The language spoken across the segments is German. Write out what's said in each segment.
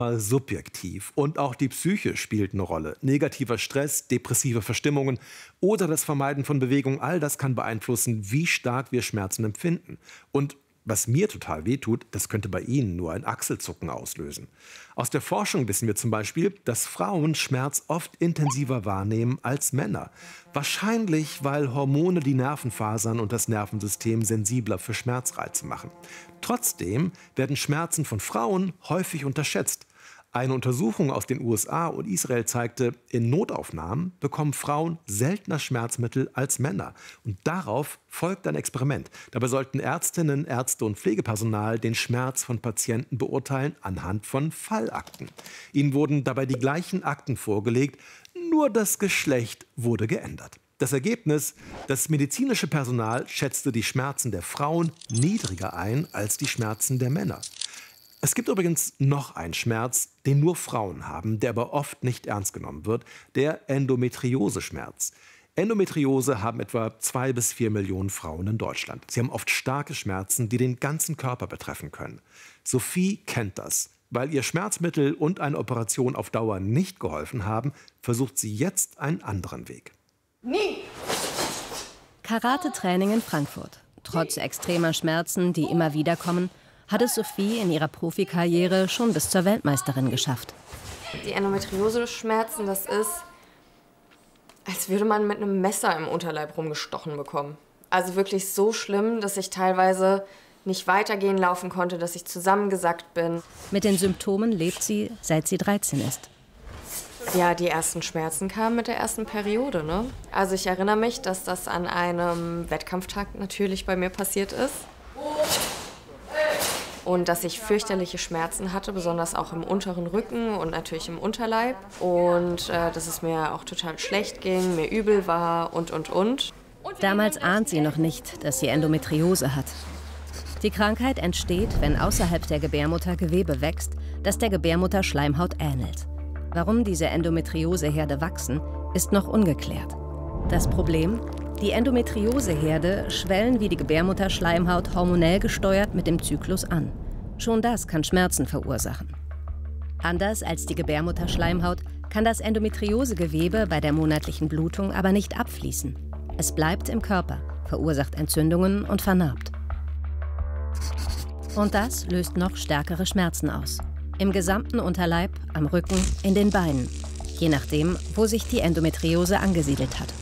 Subjektiv und auch die Psyche spielt eine Rolle. Negativer Stress, depressive Verstimmungen oder das Vermeiden von Bewegung, all das kann beeinflussen, wie stark wir Schmerzen empfinden. Und was mir total wehtut, das könnte bei Ihnen nur ein Achselzucken auslösen. Aus der Forschung wissen wir zum Beispiel, dass Frauen Schmerz oft intensiver wahrnehmen als Männer. Wahrscheinlich, weil Hormone die Nervenfasern und das Nervensystem sensibler für Schmerzreize machen. Trotzdem werden Schmerzen von Frauen häufig unterschätzt. Eine Untersuchung aus den USA und Israel zeigte, in Notaufnahmen bekommen Frauen seltener Schmerzmittel als Männer. Und darauf folgt ein Experiment. Dabei sollten Ärztinnen, Ärzte und Pflegepersonal den Schmerz von Patienten beurteilen anhand von Fallakten. Ihnen wurden dabei die gleichen Akten vorgelegt, nur das Geschlecht wurde geändert. Das Ergebnis: Das medizinische Personal schätzte die Schmerzen der Frauen niedriger ein als die Schmerzen der Männer. Es gibt übrigens noch einen Schmerz, den nur Frauen haben, der aber oft nicht ernst genommen wird, der Endometrioseschmerz. Endometriose haben etwa 2 bis 4 Millionen Frauen in Deutschland. Sie haben oft starke Schmerzen, die den ganzen Körper betreffen können. Sophie kennt das. Weil ihr Schmerzmittel und eine Operation auf Dauer nicht geholfen haben, versucht sie jetzt einen anderen Weg. Karate-Training in Frankfurt. Trotz extremer Schmerzen, die immer wieder kommen, hat es Sophie in ihrer Profikarriere schon bis zur Weltmeisterin geschafft. Die Endometriose-Schmerzen, das ist, als würde man mit einem Messer im Unterleib rumgestochen bekommen. Also wirklich so schlimm, dass ich teilweise nicht weitergehen laufen konnte, dass ich zusammengesackt bin. Mit den Symptomen lebt sie, seit sie 13 ist. Ja, die ersten Schmerzen kamen mit der ersten Periode, ne? Also ich erinnere mich, dass das an einem Wettkampftag natürlich bei mir passiert ist. Und dass ich fürchterliche Schmerzen hatte, besonders auch im unteren Rücken und natürlich im Unterleib. Und dass es mir auch total schlecht ging, mir übel war und. Damals ahnt sie noch nicht, dass sie Endometriose hat. Die Krankheit entsteht, wenn außerhalb der Gebärmutter Gewebe wächst, das der Gebärmutterschleimhaut ähnelt. Warum diese Endometrioseherde wachsen, ist noch ungeklärt. Das Problem: Die Endometrioseherde schwellen wie die Gebärmutterschleimhaut hormonell gesteuert mit dem Zyklus an. Schon das kann Schmerzen verursachen. Anders als die Gebärmutterschleimhaut kann das Endometriosegewebe bei der monatlichen Blutung aber nicht abfließen. Es bleibt im Körper, verursacht Entzündungen und vernarbt. Und das löst noch stärkere Schmerzen aus. Im gesamten Unterleib, am Rücken, in den Beinen. Je nachdem, wo sich die Endometriose angesiedelt hat.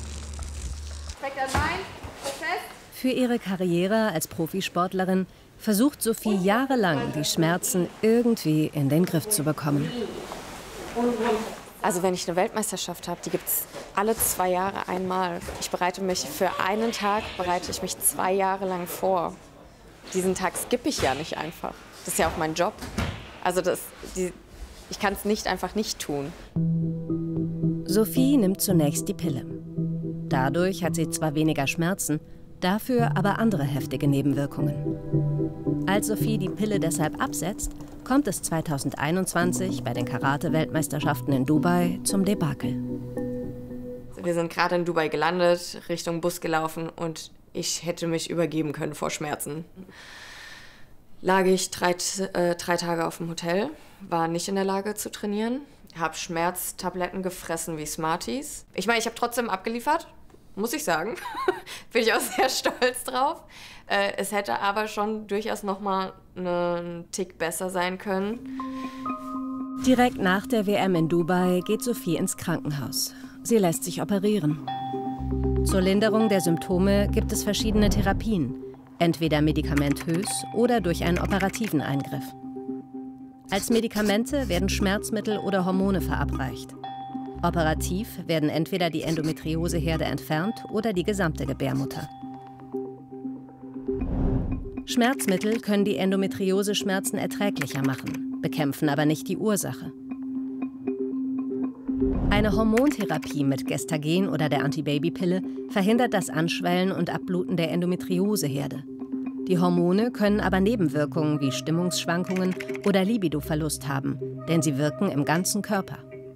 Für ihre Karriere als Profisportlerin versucht Sophie jahrelang, die Schmerzen irgendwie in den Griff zu bekommen. Also wenn ich eine Weltmeisterschaft habe, die gibt es alle 2 Jahre einmal. Ich bereite mich für einen Tag, 2 Jahre lang vor. Diesen Tag skippe ich ja nicht einfach. Das ist ja auch mein Job. Also ich kann es nicht einfach nicht tun. Sophie nimmt zunächst die Pille. Dadurch hat sie zwar weniger Schmerzen, dafür aber andere heftige Nebenwirkungen. Als Sophie die Pille deshalb absetzt, kommt es 2021 bei den Karate-Weltmeisterschaften in Dubai zum Debakel. Wir sind gerade in Dubai gelandet, Richtung Bus gelaufen und ich hätte mich übergeben können vor Schmerzen. Lag ich 3 Tage auf dem Hotel, war nicht in der Lage zu trainieren, habe Schmerztabletten gefressen wie Smarties. Ich meine, ich habe trotzdem abgeliefert, muss ich sagen. Bin ich auch sehr stolz drauf. Es hätte aber schon durchaus noch mal einen Tick besser sein können. Direkt nach der WM in Dubai geht Sophie ins Krankenhaus. Sie lässt sich operieren. Zur Linderung der Symptome gibt es verschiedene Therapien. Entweder medikamentös oder durch einen operativen Eingriff. Als Medikamente werden Schmerzmittel oder Hormone verabreicht. Operativ werden entweder die Endometrioseherde entfernt oder die gesamte Gebärmutter. Schmerzmittel können die Endometriose-Schmerzen erträglicher machen, bekämpfen aber nicht die Ursache. Eine Hormontherapie mit Gestagen oder der Antibabypille verhindert das Anschwellen und Abbluten der Endometrioseherde. Die Hormone können aber Nebenwirkungen wie Stimmungsschwankungen oder Libidoverlust haben, denn sie wirken im ganzen Körper.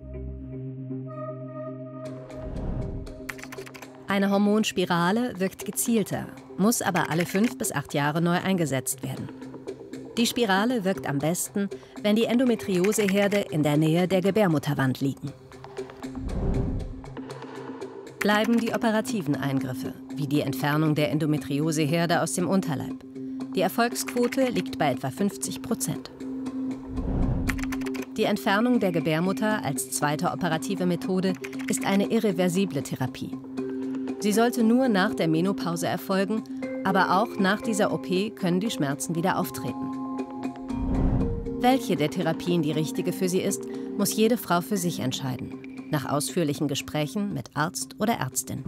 Eine Hormonspirale wirkt gezielter, muss aber alle 5 bis 8 Jahre neu eingesetzt werden. Die Spirale wirkt am besten, wenn die Endometrioseherde in der Nähe der Gebärmutterwand liegen. Bleiben die operativen Eingriffe, wie die Entfernung der Endometrioseherde aus dem Unterleib. Die Erfolgsquote liegt bei etwa 50%. Die Entfernung der Gebärmutter als zweite operative Methode ist eine irreversible Therapie. Sie sollte nur nach der Menopause erfolgen, aber auch nach dieser OP können die Schmerzen wieder auftreten. Welche der Therapien die richtige für sie ist, muss jede Frau für sich entscheiden, nach ausführlichen Gesprächen mit Arzt oder Ärztin.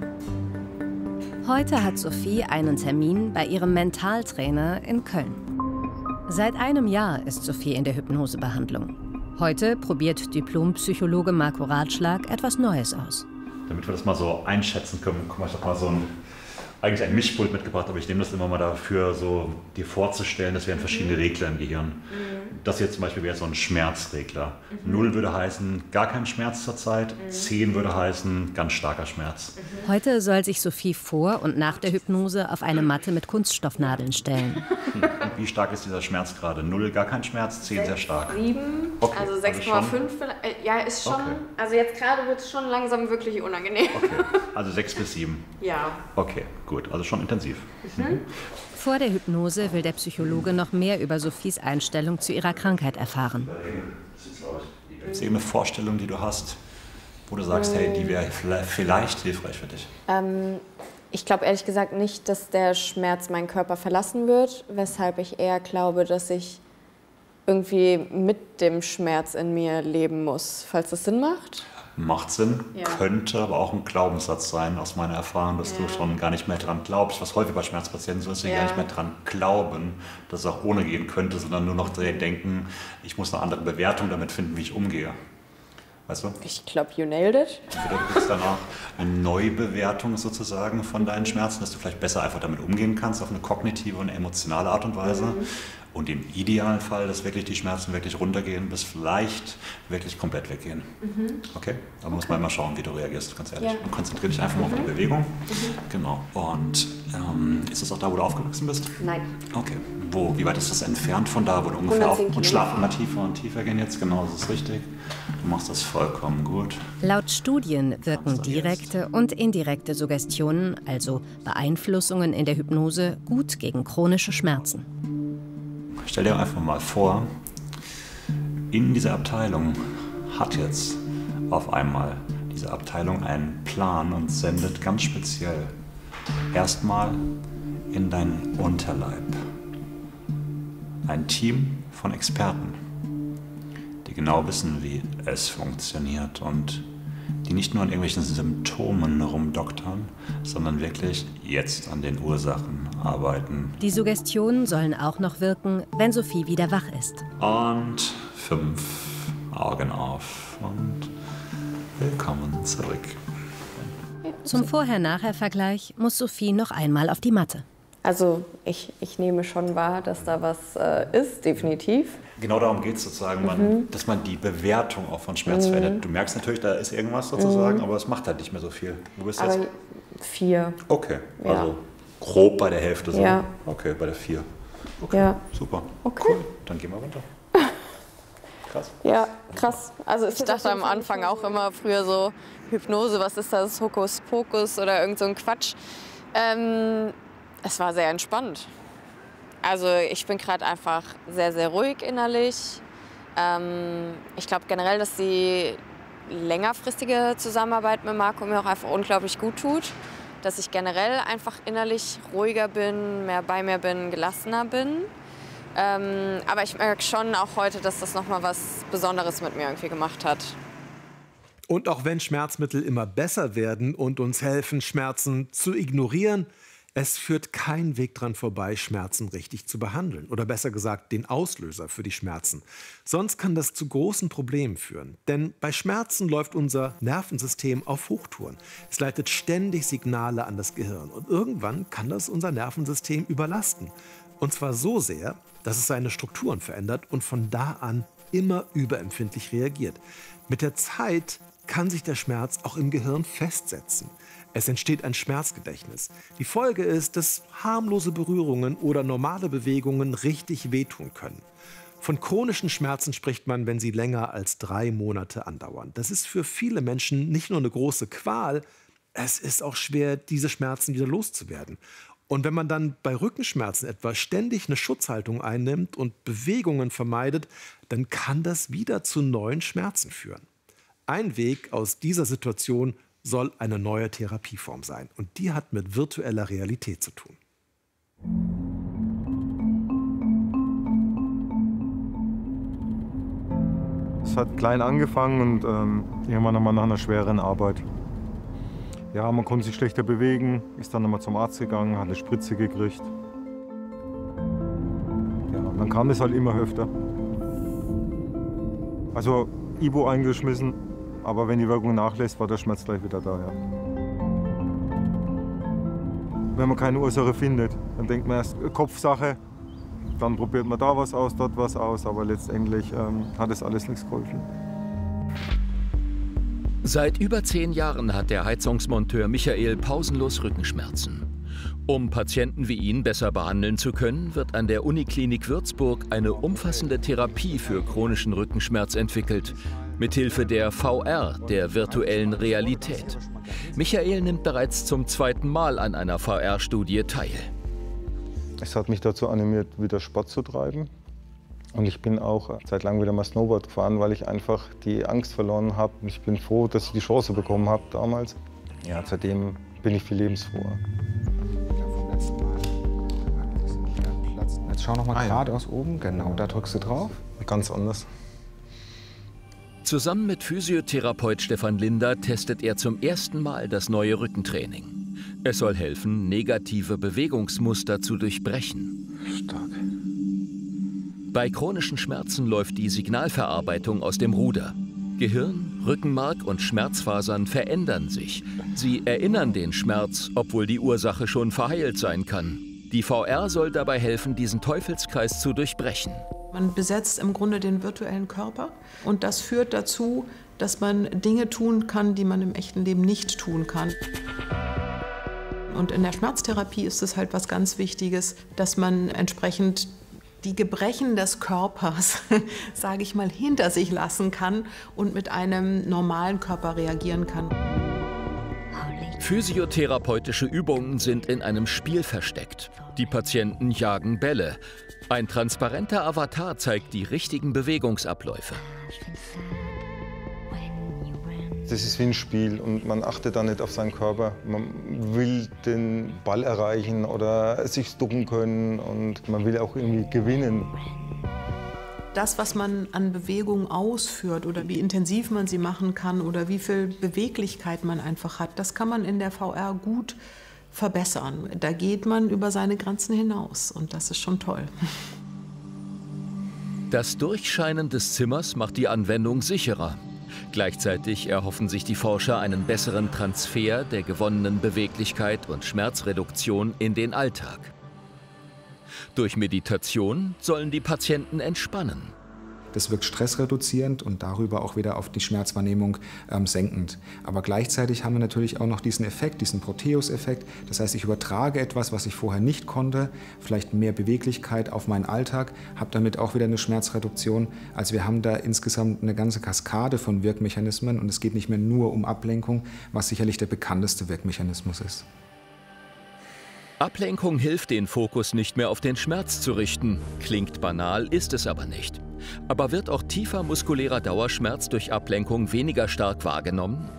Heute hat Sophie einen Termin bei ihrem Mentaltrainer in Köln. Seit einem Jahr ist Sophie in der Hypnosebehandlung. Heute probiert Diplompsychologe Marco Ratschlag etwas Neues aus. Damit wir das mal so einschätzen können, guck mal, ich habe mal eigentlich ein Mischpult mitgebracht, aber ich nehme das immer mal dafür, so dir vorzustellen, das wären verschiedene Regler im Gehirn. Das hier zum Beispiel wäre so ein Schmerzregler. 0 würde heißen, gar kein Schmerz zurzeit, 10 würde heißen, ganz starker Schmerz. Heute soll sich Sophie vor und nach der Hypnose auf eine Matte mit Kunststoffnadeln stellen. Und wie stark ist dieser Schmerz gerade? 0 gar kein Schmerz, 10 sehr stark. 7, okay, also 6,5, ja, ist schon, okay. Also jetzt gerade wird es schon langsam wirklich unangenehm. Okay, also 6 bis 7. Ja. Okay, gut, also schon intensiv. Vor der Hypnose will der Psychologe noch mehr über Sophies Einstellung zu ihrer Krankheit erfahren. Gibt es irgendeine Vorstellung, die du hast, wo du sagst, hey, die wäre vielleicht hilfreich für dich? Ich glaube ehrlich gesagt nicht, dass der Schmerz meinen Körper verlassen wird, weshalb ich eher glaube, dass ich irgendwie mit dem Schmerz in mir leben muss, falls das Sinn macht. Macht Sinn, ja. Könnte aber auch ein Glaubenssatz sein, aus meiner Erfahrung, dass du schon gar nicht mehr dran glaubst, was häufig bei Schmerzpatienten so ist, die gar nicht mehr dran glauben, dass es auch ohne gehen könnte, sondern nur noch denken, ich muss eine andere Bewertung damit finden, wie ich umgehe. Weißt du? Ich glaube, you nailed it. Entweder du kriegst danach eine Neubewertung sozusagen von deinen Schmerzen, dass du vielleicht besser einfach damit umgehen kannst, auf eine kognitive und emotionale Art und Weise. Und im idealen Fall, dass wirklich die Schmerzen wirklich runtergehen, bis vielleicht wirklich komplett weggehen. Okay? Aber muss man immer schauen, wie du reagierst, ganz ehrlich. Und konzentriere dich einfach mal auf die Bewegung. Genau. Und ist das auch da, wo du aufgewachsen bist? Nein. Okay. Wie weit ist das entfernt von da, wo du ungefähr auf und schlaf immer tiefer und tiefer gehen jetzt? Genau, das ist richtig. Du machst das vollkommen gut. Laut Studien wirken direkte und indirekte Suggestionen, also Beeinflussungen in der Hypnose, gut gegen chronische Schmerzen. Stell dir einfach mal vor, in dieser Abteilung hat jetzt auf einmal diese Abteilung einen Plan und sendet ganz speziell erstmal in deinen Unterleib ein Team von Experten, die genau wissen, wie es funktioniert und die nicht nur an irgendwelchen Symptomen rumdoktern, sondern wirklich jetzt an den Ursachen arbeiten. Die Suggestionen sollen auch noch wirken, wenn Sophie wieder wach ist. Und 5 Augen auf und willkommen zurück. Zum Vorher-Nachher-Vergleich muss Sophie noch einmal auf die Matte. Also ich nehme schon wahr, dass da was ist, definitiv. Genau darum geht es sozusagen, dass man die Bewertung auch von Schmerz verändert. Du merkst natürlich, da ist irgendwas sozusagen, aber es macht halt nicht mehr so viel. Du bist aber jetzt 4. Okay, also grob bei der Hälfte so. Ja. Okay, bei der 4. Okay, ja. Super. Okay. Cool, dann gehen wir runter. Krass. Ja, krass. Also ich dachte am Anfang auch immer früher so, Hypnose, was ist das, Hokuspokus oder irgend so ein Quatsch. Es war sehr entspannt. Also ich bin gerade einfach sehr, sehr ruhig innerlich. Ich glaube generell, dass die längerfristige Zusammenarbeit mit Marco mir auch einfach unglaublich gut tut. Dass ich generell einfach innerlich ruhiger bin, mehr bei mir bin, gelassener bin. Aber ich merke schon auch heute, dass das nochmal was Besonderes mit mir irgendwie gemacht hat. Und auch wenn Schmerzmittel immer besser werden und uns helfen, Schmerzen zu ignorieren, es führt kein Weg dran vorbei, Schmerzen richtig zu behandeln. Oder besser gesagt, den Auslöser für die Schmerzen. Sonst kann das zu großen Problemen führen. Denn bei Schmerzen läuft unser Nervensystem auf Hochtouren. Es leitet ständig Signale an das Gehirn. Und irgendwann kann das unser Nervensystem überlasten. Und zwar so sehr, dass es seine Strukturen verändert und von da an immer überempfindlich reagiert. Mit der Zeit kann sich der Schmerz auch im Gehirn festsetzen. Es entsteht ein Schmerzgedächtnis. Die Folge ist, dass harmlose Berührungen oder normale Bewegungen richtig wehtun können. Von chronischen Schmerzen spricht man, wenn sie länger als 3 Monate andauern. Das ist für viele Menschen nicht nur eine große Qual, es ist auch schwer, diese Schmerzen wieder loszuwerden. Und wenn man dann bei Rückenschmerzen etwa ständig eine Schutzhaltung einnimmt und Bewegungen vermeidet, dann kann das wieder zu neuen Schmerzen führen. Ein Weg aus dieser Situation soll eine neue Therapieform sein. Und die hat mit virtueller Realität zu tun. Es hat klein angefangen und irgendwann nochmal nach einer schweren Arbeit. Ja, man konnte sich schlechter bewegen, ist dann nochmal zum Arzt gegangen, hat eine Spritze gekriegt. Ja, und dann kam es halt immer öfter. Also Ibo eingeschmissen, aber wenn die Wirkung nachlässt, war der Schmerz gleich wieder da. Ja. Wenn man keine Ursache findet, dann denkt man erst Kopfsache. Dann probiert man da was aus, dort was aus, aber letztendlich hat es alles nichts geholfen. Seit über 10 Jahren hat der Heizungsmonteur Michael pausenlos Rückenschmerzen. Um Patienten wie ihn besser behandeln zu können, wird an der Uniklinik Würzburg eine umfassende Therapie für chronischen Rückenschmerz entwickelt, mithilfe der VR, der virtuellen Realität. Michael nimmt bereits zum 2. Mal an einer VR-Studie teil. Es hat mich dazu animiert, wieder Sport zu treiben. Und ich bin auch seit langem wieder mal Snowboard gefahren, weil ich einfach die Angst verloren habe. Und ich bin froh, dass ich die Chance bekommen habe damals. Ja, seitdem bin ich viel lebensfroher. Jetzt schau noch mal geradeaus oben. Genau, da drückst du drauf. Ganz anders. Zusammen mit Physiotherapeut Stefan Linder testet er zum ersten Mal das neue Rückentraining. Es soll helfen, negative Bewegungsmuster zu durchbrechen. Stark. Bei chronischen Schmerzen läuft die Signalverarbeitung aus dem Ruder. Gehirn, Rückenmark und Schmerzfasern verändern sich. Sie erinnern den Schmerz, obwohl die Ursache schon verheilt sein kann. Die VR soll dabei helfen, diesen Teufelskreis zu durchbrechen. Man besetzt im Grunde den virtuellen Körper und das führt dazu, dass man Dinge tun kann, die man im echten Leben nicht tun kann. Und in der Schmerztherapie ist es halt was ganz Wichtiges, dass man entsprechend die Gebrechen des Körpers, sage ich mal, hinter sich lassen kann und mit einem normalen Körper reagieren kann. Physiotherapeutische Übungen sind in einem Spiel versteckt. Die Patienten jagen Bälle. Ein transparenter Avatar zeigt die richtigen Bewegungsabläufe. Das ist wie ein Spiel und man achtet da nicht auf seinen Körper. Man will den Ball erreichen oder sich ducken können und man will auch irgendwie gewinnen. Das, was man an Bewegungen ausführt oder wie intensiv man sie machen kann oder wie viel Beweglichkeit man einfach hat, das kann man in der VR gut verbessern. Da geht man über seine Grenzen hinaus und das ist schon toll. Das Durchscheinen des Zimmers macht die Anwendung sicherer. Gleichzeitig erhoffen sich die Forscher einen besseren Transfer der gewonnenen Beweglichkeit und Schmerzreduktion in den Alltag. Durch Meditation sollen die Patienten entspannen. Das wirkt stressreduzierend und darüber auch wieder auf die Schmerzwahrnehmung senkend. Aber gleichzeitig haben wir natürlich auch noch diesen Effekt, diesen Proteus-Effekt. Das heißt, ich übertrage etwas, was ich vorher nicht konnte, vielleicht mehr Beweglichkeit auf meinen Alltag, habe damit auch wieder eine Schmerzreduktion. Also wir haben da insgesamt eine ganze Kaskade von Wirkmechanismen und es geht nicht mehr nur um Ablenkung, was sicherlich der bekannteste Wirkmechanismus ist. Ablenkung hilft, den Fokus nicht mehr auf den Schmerz zu richten. Klingt banal, ist es aber nicht. Aber wird auch tiefer muskulärer Dauerschmerz durch Ablenkung weniger stark wahrgenommen?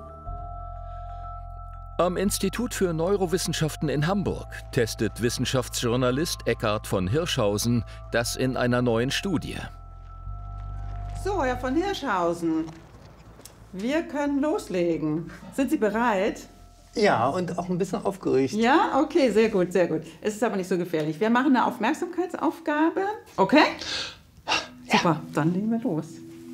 Am Institut für Neurowissenschaften in Hamburg testet Wissenschaftsjournalist Eckhard von Hirschhausen das in einer neuen Studie. So, Herr von Hirschhausen, wir können loslegen. Sind Sie bereit? Ja, und auch ein bisschen aufgeregt. Ja, okay, sehr gut, sehr gut. Es ist aber nicht so gefährlich. Wir machen eine Aufmerksamkeitsaufgabe. Okay? Ja. Super, dann legen wir los.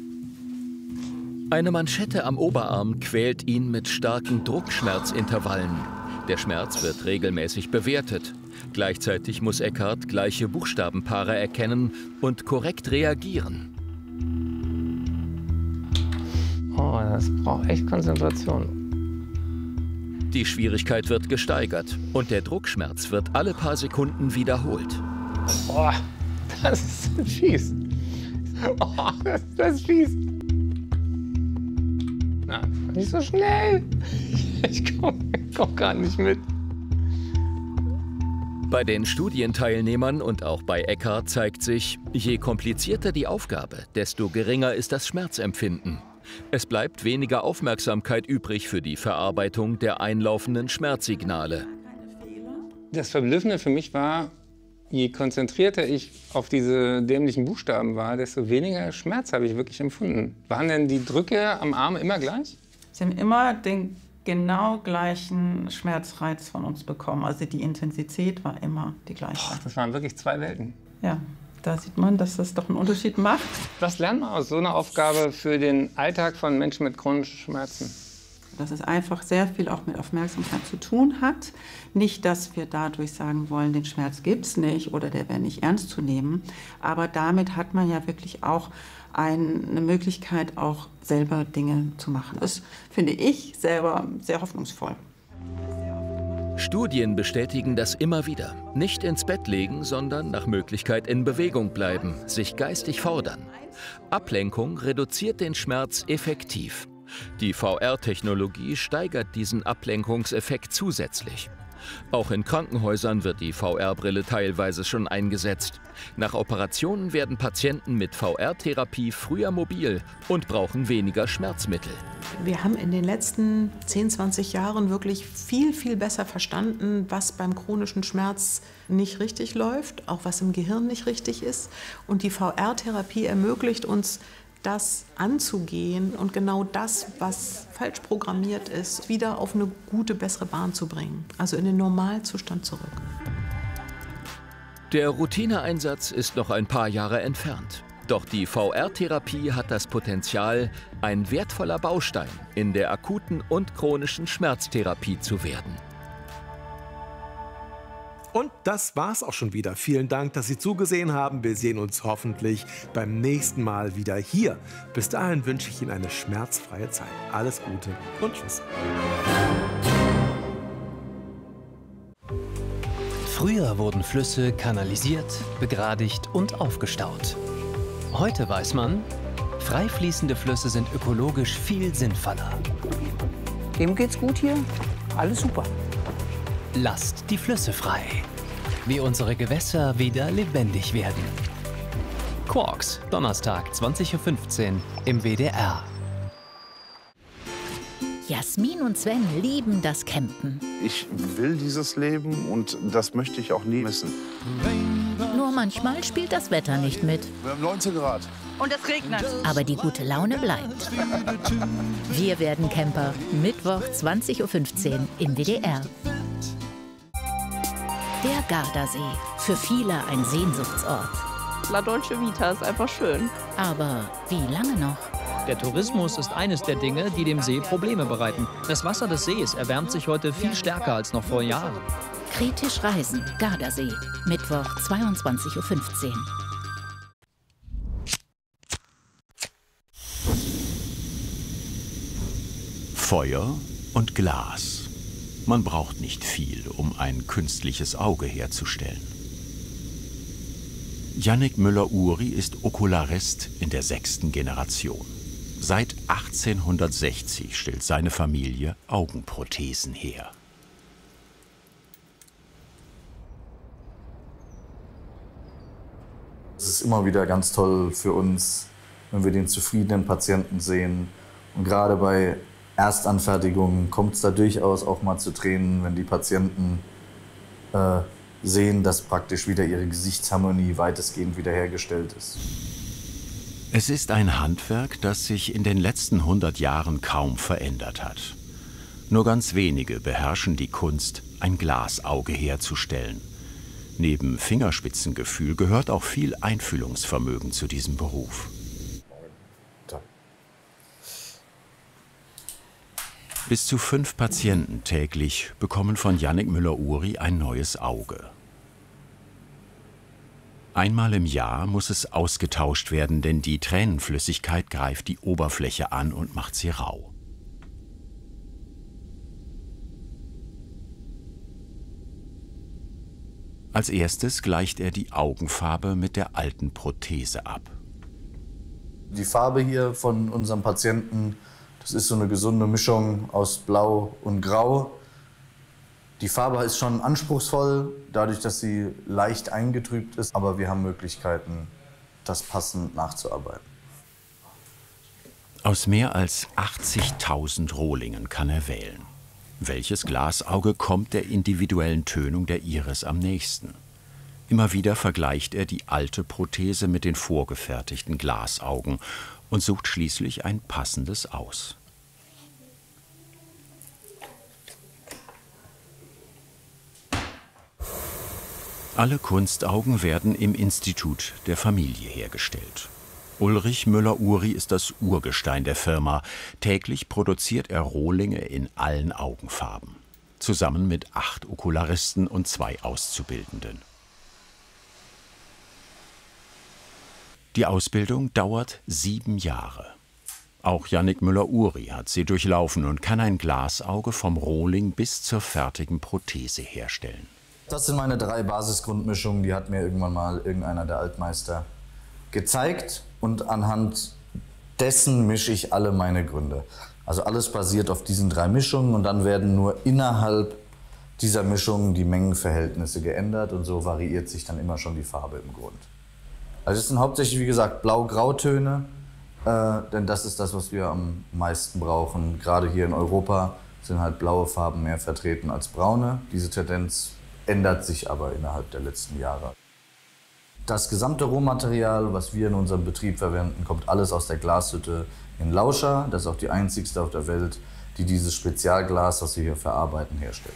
Eine Manschette am Oberarm quält ihn mit starken Druckschmerzintervallen. Der Schmerz wird regelmäßig bewertet. Gleichzeitig muss Eckhard gleiche Buchstabenpaare erkennen und korrekt reagieren. Oh, Das braucht echt Konzentration. Die Schwierigkeit wird gesteigert und der Druckschmerz wird alle paar Sekunden wiederholt. Boah, das ist fies. Oh, das ist fies. Na, nicht so schnell. Ich komm gar nicht mit. Bei den Studienteilnehmern und auch bei Eckhart zeigt sich, je komplizierter die Aufgabe, desto geringer ist das Schmerzempfinden. Es bleibt weniger Aufmerksamkeit übrig für die Verarbeitung der einlaufenden Schmerzsignale. Das Verblüffende für mich war, je konzentrierter ich auf diese dämlichen Buchstaben war, desto weniger Schmerz habe ich wirklich empfunden. Waren denn die Drücke am Arm immer gleich? Sie haben immer den genau gleichen Schmerzreiz von uns bekommen. Also die Intensität war immer die gleiche. Boah, das waren wirklich zwei Welten. Ja, da sieht man, dass das doch einen Unterschied macht. Was lernt man aus so einer Aufgabe für den Alltag von Menschen mit chronischen Schmerzen? Dass es einfach sehr viel auch mit Aufmerksamkeit zu tun hat. Nicht, dass wir dadurch sagen wollen, den Schmerz gibt es nicht oder der wäre nicht ernst zu nehmen. Aber damit hat man ja wirklich auch eine Möglichkeit, auch selber Dinge zu machen. Das finde ich selber sehr hoffnungsvoll. Studien bestätigen das immer wieder. Nicht ins Bett legen, sondern nach Möglichkeit in Bewegung bleiben, sich geistig fordern. Ablenkung reduziert den Schmerz effektiv. Die VR-Technologie steigert diesen Ablenkungseffekt zusätzlich. Auch in Krankenhäusern wird die VR-Brille teilweise schon eingesetzt. Nach Operationen werden Patienten mit VR-Therapie früher mobil und brauchen weniger Schmerzmittel. Wir haben in den letzten 10, 20 Jahren wirklich viel, viel besser verstanden, was beim chronischen Schmerz nicht richtig läuft, auch was im Gehirn nicht richtig ist. Und die VR-Therapie ermöglicht uns, das anzugehen und genau das, was falsch programmiert ist, wieder auf eine gute, bessere Bahn zu bringen, also in den Normalzustand zurück. Der Routineeinsatz ist noch ein paar Jahre entfernt. Doch die VR-Therapie hat das Potenzial, ein wertvoller Baustein in der akuten und chronischen Schmerztherapie zu werden. Und das war's auch schon wieder. Vielen Dank, dass Sie zugesehen haben. Wir sehen uns hoffentlich beim nächsten Mal wieder hier. Bis dahin wünsche ich Ihnen eine schmerzfreie Zeit. Alles Gute und tschüss. Früher wurden Flüsse kanalisiert, begradigt und aufgestaut. Heute weiß man, frei fließende Flüsse sind ökologisch viel sinnvoller. Dem geht's gut hier? Alles super. Lasst die Flüsse frei, wie unsere Gewässer wieder lebendig werden. Quarks, Donnerstag, 20:15 Uhr im WDR. Jasmin und Sven lieben das Campen. Ich will dieses Leben und das möchte ich auch nie missen. Nur manchmal spielt das Wetter nicht mit. Wir haben 19 Grad. Und es regnet. Aber die gute Laune bleibt. Wir werden Camper. Mittwoch, 20:15 Uhr im WDR. Der Gardasee. Für viele ein Sehnsuchtsort. La Dolce Vita ist einfach schön. Aber wie lange noch? Der Tourismus ist eines der Dinge, die dem See Probleme bereiten. Das Wasser des Sees erwärmt sich heute viel stärker als noch vor Jahren. Kritisch reisen. Gardasee. Mittwoch, 22:15 Uhr. Feuer und Glas. Man braucht nicht viel, um ein künstliches Auge herzustellen. Yannick Müller-Uri ist Okularist in der 6. Generation. Seit 1860 stellt seine Familie Augenprothesen her. Es ist immer wieder ganz toll für uns, wenn wir den zufriedenen Patienten sehen. Und gerade bei Erstanfertigungen kommt es da durchaus auch mal zu Tränen, wenn die Patienten sehen, dass praktisch wieder ihre Gesichtsharmonie weitestgehend wiederhergestellt ist. Es ist ein Handwerk, das sich in den letzten 100 Jahren kaum verändert hat. Nur ganz wenige beherrschen die Kunst, ein Glasauge herzustellen. Neben Fingerspitzengefühl gehört auch viel Einfühlungsvermögen zu diesem Beruf. Bis zu 5 Patienten täglich bekommen von Yannick Müller-Uri ein neues Auge. Einmal im Jahr muss es ausgetauscht werden, denn die Tränenflüssigkeit greift die Oberfläche an und macht sie rau. Als erstes gleicht er die Augenfarbe mit der alten Prothese ab. Die Farbe hier von unserem Patienten, das ist so eine gesunde Mischung aus Blau und Grau. Die Farbe ist schon anspruchsvoll, dadurch, dass sie leicht eingetrübt ist, aber wir haben Möglichkeiten, das passend nachzuarbeiten. Aus mehr als 80.000 Rohlingen kann er wählen. Welches Glasauge kommt der individuellen Tönung der Iris am nächsten? Immer wieder vergleicht er die alte Prothese mit den vorgefertigten Glasaugen und sucht schließlich ein passendes aus. Alle Kunstaugen werden im Institut der Familie hergestellt. Ulrich Müller-Uri ist das Urgestein der Firma. Täglich produziert er Rohlinge in allen Augenfarben. Zusammen mit 8 Okularisten und 2 Auszubildenden. Die Ausbildung dauert 7 Jahre. Auch Jannik Müller-Uri hat sie durchlaufen und kann ein Glasauge vom Rohling bis zur fertigen Prothese herstellen. Das sind meine 3 Basisgrundmischungen, die hat mir irgendwann mal irgendeiner der Altmeister gezeigt. Und anhand dessen mische ich alle meine Gründe. Also alles basiert auf diesen 3 Mischungen und dann werden nur innerhalb dieser Mischungen die Mengenverhältnisse geändert und so variiert sich dann immer schon die Farbe im Grund. Also es sind hauptsächlich, wie gesagt, Blau-Grautöne, denn das ist das, was wir am meisten brauchen. Gerade hier in Europa sind halt blaue Farben mehr vertreten als braune. Diese Tendenz ändert sich aber innerhalb der letzten Jahre. Das gesamte Rohmaterial, was wir in unserem Betrieb verwenden, kommt alles aus der Glashütte in Lauscha. Das ist auch die einzigste auf der Welt, die dieses Spezialglas, das wir hier verarbeiten, herstellt.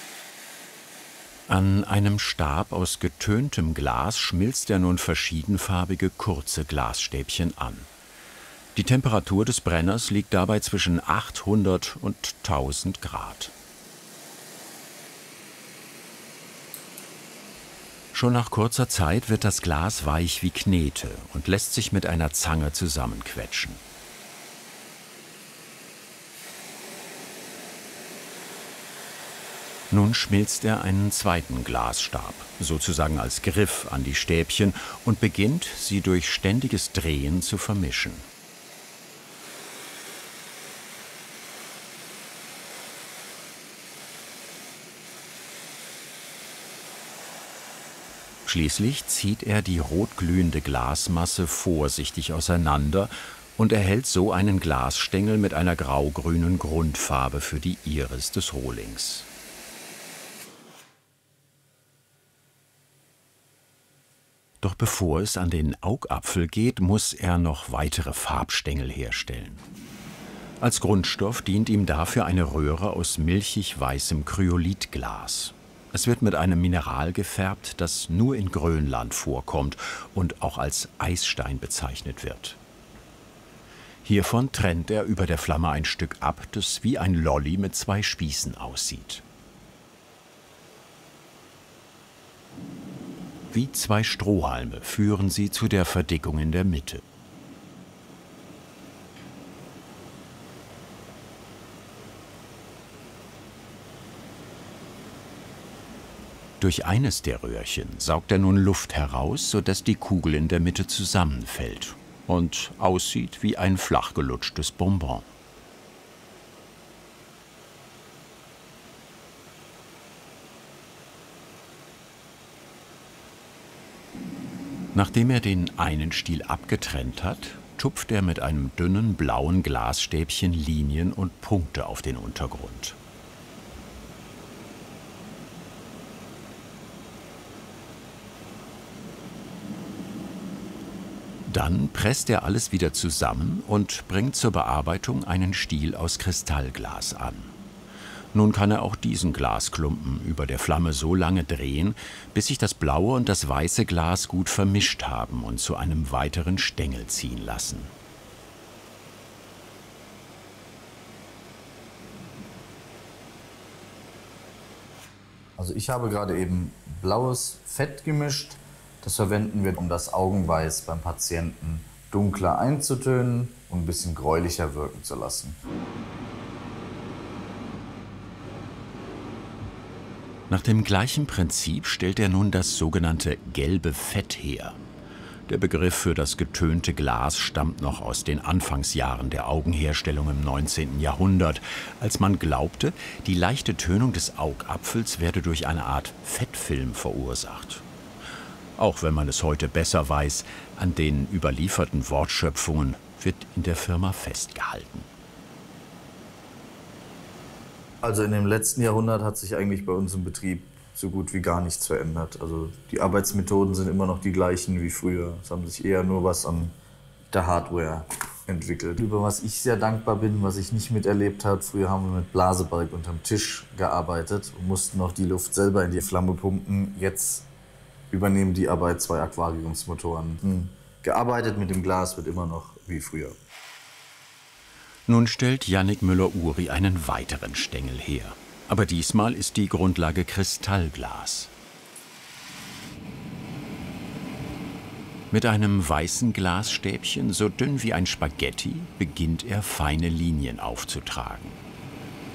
An einem Stab aus getöntem Glas schmilzt er nun verschiedenfarbige kurze Glasstäbchen an. Die Temperatur des Brenners liegt dabei zwischen 800 und 1000 Grad. Schon nach kurzer Zeit wird das Glas weich wie Knete und lässt sich mit einer Zange zusammenquetschen. Nun schmilzt er einen zweiten Glasstab, sozusagen als Griff an die Stäbchen, und beginnt, sie durch ständiges Drehen zu vermischen. Schließlich zieht er die rotglühende Glasmasse vorsichtig auseinander und erhält so einen Glasstängel mit einer graugrünen Grundfarbe für die Iris des Rohlings. Doch bevor es an den Augapfel geht, muss er noch weitere Farbstängel herstellen. Als Grundstoff dient ihm dafür eine Röhre aus milchig weißem Kryolithglas. Es wird mit einem Mineral gefärbt, das nur in Grönland vorkommt und auch als Eisstein bezeichnet wird. Hiervon trennt er über der Flamme ein Stück ab, das wie ein Lolli mit 2 Spießen aussieht. Wie 2 Strohhalme führen sie zu der Verdickung in der Mitte. Durch eines der Röhrchen saugt er nun Luft heraus, sodass die Kugel in der Mitte zusammenfällt und aussieht wie ein flachgelutschtes Bonbon. Nachdem er den einen Stiel abgetrennt hat, tupft er mit einem dünnen blauen Glasstäbchen Linien und Punkte auf den Untergrund. Dann presst er alles wieder zusammen und bringt zur Bearbeitung einen Stiel aus Kristallglas an. Nun kann er auch diesen Glasklumpen über der Flamme so lange drehen, bis sich das blaue und das weiße Glas gut vermischt haben und zu einem weiteren Stängel ziehen lassen. Also ich habe gerade eben blaues Fett gemischt. Das verwenden wir, um das Augenweiß beim Patienten dunkler einzutönen und ein bisschen gräulicher wirken zu lassen. Nach dem gleichen Prinzip stellt er nun das sogenannte gelbe Fett her. Der Begriff für das getönte Glas stammt noch aus den Anfangsjahren der Augenherstellung im 19. Jahrhundert, als man glaubte, die leichte Tönung des Augapfels werde durch eine Art Fettfilm verursacht. Auch wenn man es heute besser weiß, an den überlieferten Wortschöpfungen wird in der Firma festgehalten. Also in dem letzten Jahrhundert hat sich eigentlich bei uns im Betrieb so gut wie gar nichts verändert. Also die Arbeitsmethoden sind immer noch die gleichen wie früher. Es haben sich eher nur was an der Hardware entwickelt. Über was ich sehr dankbar bin, was ich nicht miterlebt habe, früher haben wir mit Blasebalg unterm Tisch gearbeitet und mussten auch die Luft selber in die Flamme pumpen. Jetzt übernehmen die Arbeit 2 Aquariumsmotoren. Gearbeitet mit dem Glas wird immer noch wie früher. Nun stellt Yannick Müller-Uri einen weiteren Stängel her. Aber diesmal ist die Grundlage Kristallglas. Mit einem weißen Glasstäbchen, so dünn wie ein Spaghetti, beginnt er feine Linien aufzutragen.